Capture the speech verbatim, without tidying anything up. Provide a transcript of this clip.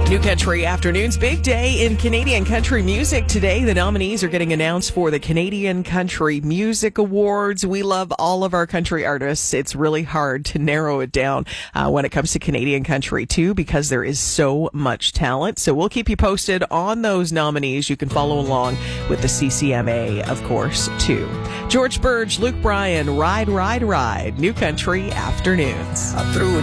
New Country Afternoons, big day in Canadian country music today. The nominees are getting announced for the Canadian Country Music Awards. We love all of our country artists. It's really hard to narrow it down uh, when it comes to Canadian country, too, because there is so much talent. So we'll keep you posted on those nominees. You can follow along with the C C M A, of course, too. George Burge, Luke Bryan, Ride, Ride, Ride. New Country Afternoons. I threw